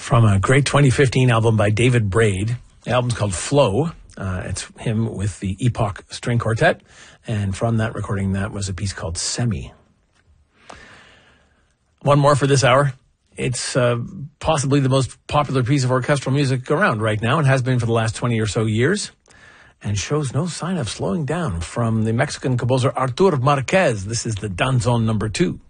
From a great 2015 album by David Braid. The album's called Flow. It's him with the Epoch String Quartet. And from that recording, that was a piece called Semi. One more for this hour. It's possibly the most popular piece of orchestral music around right now and has been for the last 20 or so years, and shows no sign of slowing down. From the Mexican composer Artur Marquez, this is the Danzón No. 2.